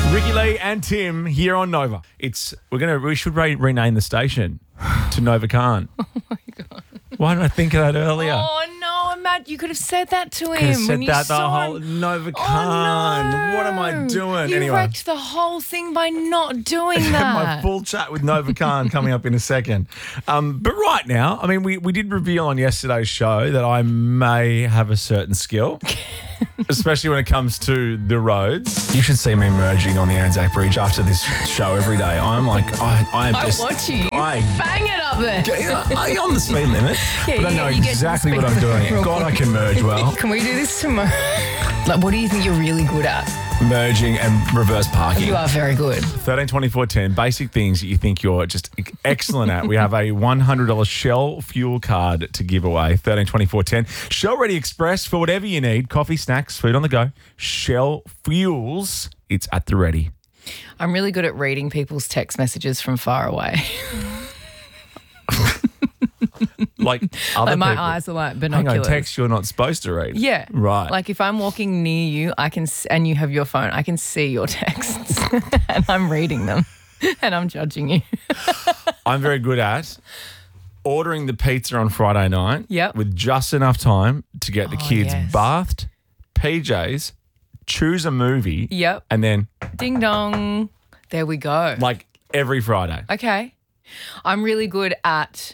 Ricky Lee and Tim here on Nova. We should rename the station to Nova Khan. Oh my God. Why didn't I think of that earlier? Oh no, Matt, you could have said that to him. Could have said when you that the saw whole him. Nova Oh, Khan. no. What am I doing? You Anyway. wrecked the whole thing by not doing that. My full chat with Nova Khan coming up in a second. But right now, I mean, we did reveal on yesterday's show that I may have a certain skill, especially when it comes to the roads. You should see me merging on the Anzac Bridge after this show every day. I'm like, I watch you. Bang it up there. I'm on the speed limit, but I know exactly what I'm doing. God, I can merge well. Can we do this tomorrow? Like, what do you think you're really good at? Merging and reverse parking. You are very good. 13 24 10, basic things that you think you're just excellent at. We have a $100 Shell fuel card to give away. 13 24 10. Shell Ready Express for whatever you need. Coffee, snacks, food on the go. Shell Fuels. It's at the ready. I'm really good at reading people's text messages from far away. Like other Like my people. eyes are like Hang binoculars. on, text you're not supposed to read. Yeah. Right. Like if I'm walking near you, and you have your phone, I can see your texts and I'm reading them and I'm judging you. I'm very good at ordering the pizza on Friday night Yep. with just enough time to get the kids yes. bathed, PJs, choose a movie, Yep. and then Ding dong. There we go. like every Friday. Okay. I'm really good at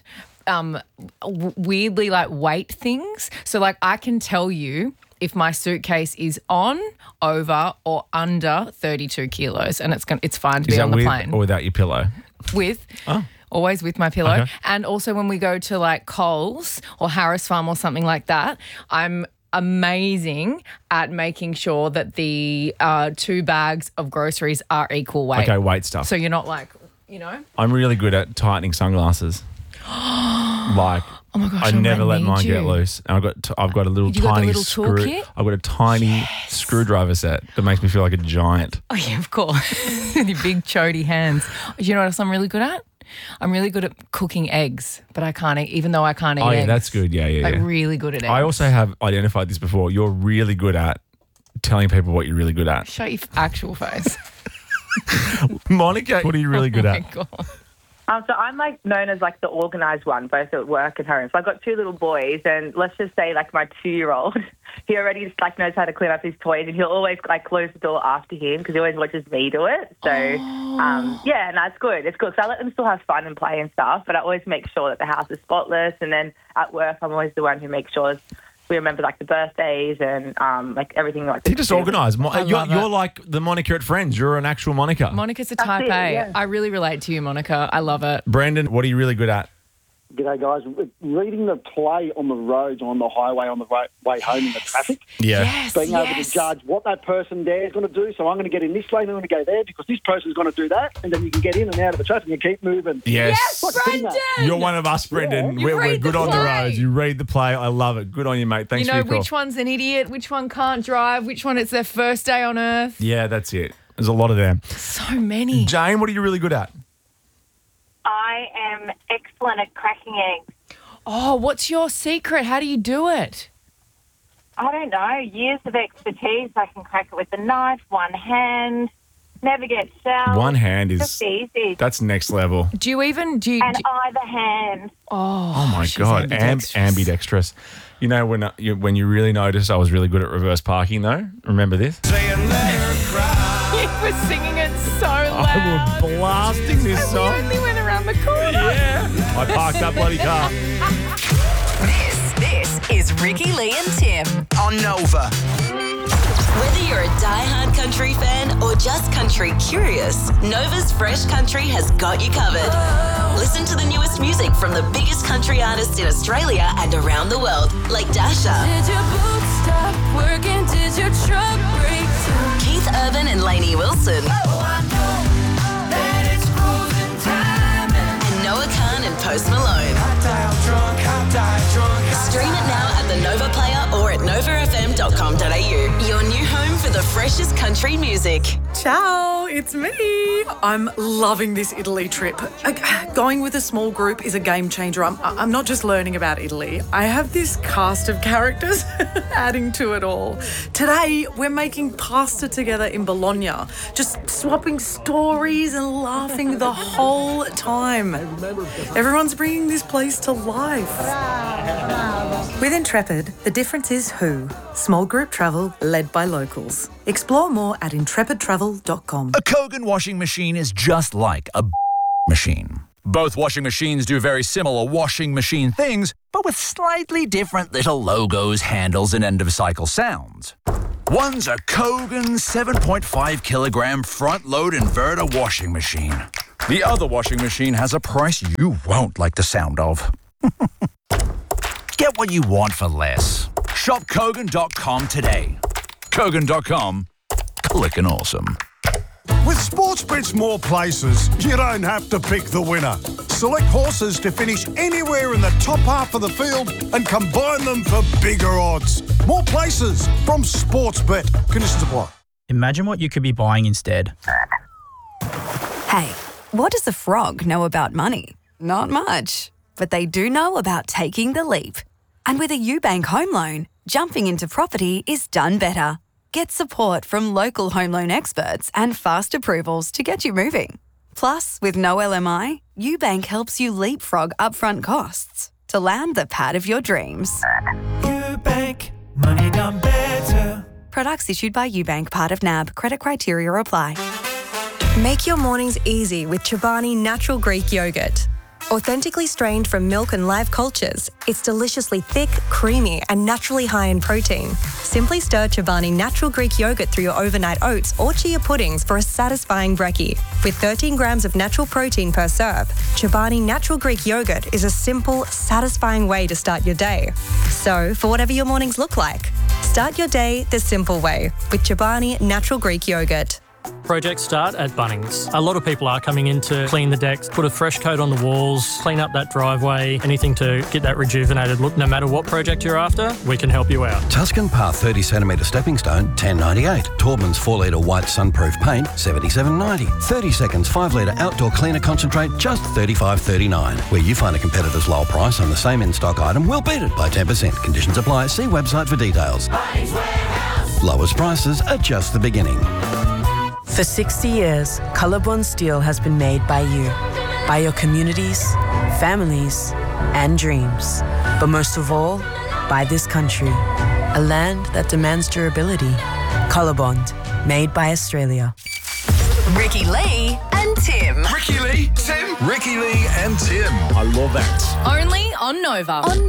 weirdly like weight things. So like I can tell you if my suitcase is on, over or under 32 kilos and it's fine to Is be that on the with plane. or without your pillow? With. Oh. Always with my pillow. Okay. And also when we go to like Coles or Harris Farm or something like that, I'm amazing at making sure that the 2 bags of groceries are equal weight. Okay, weight stuff. So you're not like, you know. I'm really good at tightening sunglasses. Like, Oh my gosh, I I never might let mine need get you. loose. And I've got a little You got the tiny little screw. toolkit? I've got a tiny screwdriver set that makes me feel like a giant. Oh, yeah, of course. With your big chody hands. You know what else I'm really good at? I'm really good at cooking eggs, but I can't eat, even though I can't eat Oh, eggs. yeah, that's good. Yeah. Like really good at eggs. I also have identified this before. You're really good at telling people what you're really good at. Shut your actual face. Monica, what are you really good Oh at? my God. So I'm like known as like the organised one, both at work and home. So I've got 2 little boys, and let's just say like my 2-year-old, he already just like knows how to clean up his toys, and he'll always like close the door after him because he always watches me do it. So yeah, and that's good. It's good. So I let them still have fun and play and stuff, but I always make sure that the house is spotless. And then at work, I'm always the one who makes sure we remember like the birthdays and like everything like. You're just organised. love You're it. like the Monica at Friends. You're an actual Monica. Monica's a type it, A. yeah. I really relate to you, Monica. I love it. Brendan, what are you really good at? G'day, guys. Reading the play on the roads, on the highway, on the way home in the traffic. Yeah. Yes, Being able to judge what that person there is going to do. So I'm going to get in this lane, I'm going to go there because this person's going to do that. And then you can get in and out of the traffic and keep moving. Yes. Brendan! You're one of us, Brendan. You We're read good the on the play. roads. You read the play. I love it. Good on you, mate. Thanks You know for your which call. one's an idiot, which one can't drive, which one it's their first day on earth. Yeah, that's it. There's a lot of them. So many. Jane, what are you really good at? I am excellent at cracking eggs. Oh, what's your secret? How do you do it? I don't know, years of expertise. I can crack it with a knife, one hand, never get shelled. One hand Just is easy. that's next level. Do you even do? And either hand. Oh my she's god, ambidextrous. ambidextrous. You know when you really noticed I was really good at reverse parking though. Remember this? You were singing it so loud. I was blasting this We song. only went around the corner. Yeah, I parked that bloody car. This is Ricky Lee and Tim. On Nova. Whether you're a diehard country fan or just country curious, Nova's Fresh Country has got you covered. Listen to the newest music from the biggest country artists in Australia and around the world, like Dasha, Did your boots stop working? Did your truck break down? Keith Urban and Lainey Wilson, I know that it's cruising time and Noah Khan and Post Malone. I die drunk. Stream it now at the Nova Player or at novafm.com. nova.com.au. Your new home for the freshest country music. Ciao, it's me. I'm loving this Italy trip. Going with a small group is a game changer. I'm not just learning about Italy. I have this cast of characters adding to it all. Today, we're making pasta together in Bologna, just swapping stories and laughing the whole time. Everyone's bringing this place to life. With Intrepid, the difference is who. Small group travel led by locals. Explore more at intrepidtravel.com. A Kogan washing machine is just like a machine. Both washing machines do very similar washing machine things, but with slightly different little logos, handles, and end-of-cycle sounds. One's a Kogan 7.5 kilogram front-load inverter washing machine. The other washing machine has a price you won't like the sound of. Get what you want for less. Shop Kogan.com today. Kogan.com. Clickin' awesome. With Sportsbet's more places, you don't have to pick the winner. Select horses to finish anywhere in the top half of the field and combine them for bigger odds. More places from Sportsbet. Conditions apply. Imagine what you could be buying instead. Hey, what does a frog know about money? Not much. But they do know about taking the leap. And with a UBank home loan, jumping into property is done better. Get support from local home loan experts and fast approvals to get you moving. Plus, with no LMI, UBank helps you leapfrog upfront costs to land the pad of your dreams. UBank, money done better. Products issued by UBank, part of NAB. Credit criteria apply. Make your mornings easy with Chobani Natural Greek Yogurt. Authentically strained from milk and live cultures, it's deliciously thick, creamy, and naturally high in protein. Simply stir Chobani Natural Greek Yogurt through your overnight oats or chia puddings for a satisfying brekkie. With 13 grams of natural protein per serve, Chobani Natural Greek Yogurt is a simple, satisfying way to start your day. So, for whatever your mornings look like, start your day the simple way with Chobani Natural Greek Yogurt. Projects start at Bunnings. A lot of people are coming in to clean the decks, put a fresh coat on the walls, clean up that driveway, anything to get that rejuvenated look. No matter what project you're after, we can help you out. Tuscan Path 30 centimetre stepping stone, $10.98. Taubman's 4 litre white sunproof paint, $77.90. 30 seconds 5 litre outdoor cleaner concentrate, just $35.39. Where you find a competitor's low price on the same in-stock item, we'll beat it by 10%. Conditions apply. See website for details. Lowest prices are just the beginning. For 60 years, Colorbond Steel has been made by you, by your communities, families, and dreams. But most of all, by this country, a land that demands durability. Colorbond, made by Australia. Ricky Lee and Tim. Ricky Lee, Tim. Ricky Lee and Tim. I love that. Only on Nova.